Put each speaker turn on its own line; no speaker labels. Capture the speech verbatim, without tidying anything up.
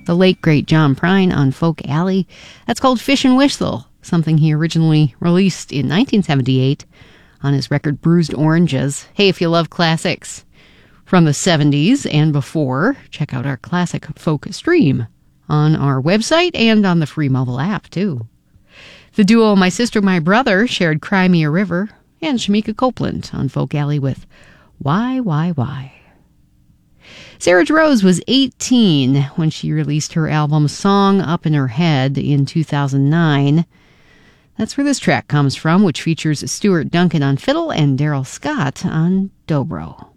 the late, great John Prine on Folk Alley. That's called Fish and Whistle, something he originally released in nineteen seventy-eight on his record Bruised Oranges. Hey, if you love classics from the seventies and before, check out our classic folk stream on our website and on the free mobile app, too. The duo My Sister, My Brother shared Cry Me a River, and Shamika Copeland on Folk Alley with Why, Why, Why. Sarah Jarosz was eighteen when she released her album Song Up in Her Head in two thousand nine. That's where this track comes from, which features Stuart Duncan on fiddle and Daryl Scott on dobro.